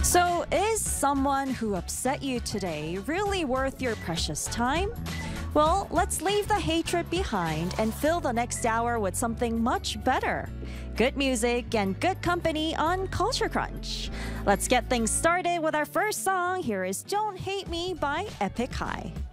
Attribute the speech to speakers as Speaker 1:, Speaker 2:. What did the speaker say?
Speaker 1: So, is someone who upset you today really worth your precious time? Well, let's leave the hatred behind and fill the next hour with something much better. Good music and good company on Culture Crunch. Let's get things started with our first song. Here is Don't Hate Me by Epic High.